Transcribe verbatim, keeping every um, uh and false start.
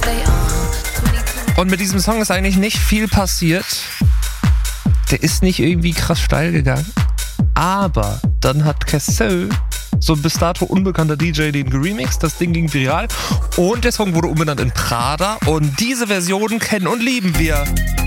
Und mit diesem Song ist eigentlich nicht viel passiert. Der ist nicht irgendwie krass steil gegangen. Aber dann hat Cassell, so ein bis dato unbekannter D J, den geremixed. Das Ding ging viral. Und der Song wurde umbenannt in Prada. Und diese Version kennen und lieben wir.